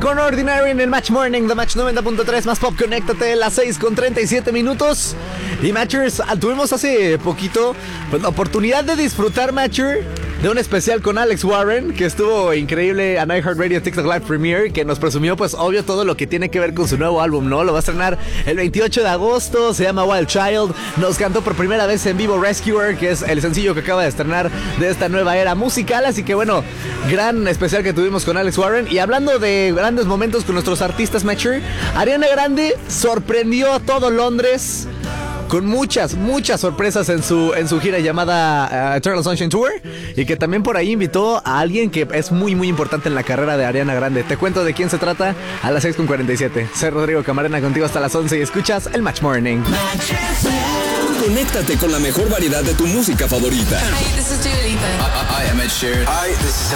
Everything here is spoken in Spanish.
con Ordinary en el Match Morning, The Match 90.3 más pop. Conéctate, las 6:37. Y Matchers, tuvimos hace poquito pues, la oportunidad de disfrutar, Matcher, de un especial con Alex Warren, que estuvo increíble a iHeartRadio TikTok Live Premiere, que nos presumió, pues, obvio, todo lo que tiene que ver con su nuevo álbum, ¿no? Lo va a estrenar el 28 de agosto, se llama Wild Child. Nos cantó por primera vez en vivo Rescuer, que es el sencillo que acaba de estrenar de esta nueva era musical. Así que, bueno, gran especial que tuvimos con Alex Warren. Y hablando de grandes momentos con nuestros artistas, Matcher, Ariana Grande sorprendió a todo Londres con muchas sorpresas en su gira llamada Eternal Sunshine Tour, y que también por ahí invitó a alguien que es muy importante en la carrera de Ariana Grande. Te cuento de quién se trata a las 6:47. Soy Rodrigo Camarena, contigo hasta las 11 y escuchas el Match Morning. Conéctate con la mejor variedad de tu música favorita. Hi, this is Dua Lipa. I am Ed Sheeran. Hi, this is